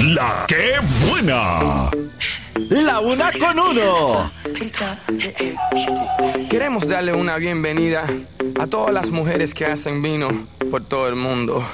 La que buena. La una con uno. Queremos darle una bienvenida a todas las mujeres que hacen vino por todo el mundo.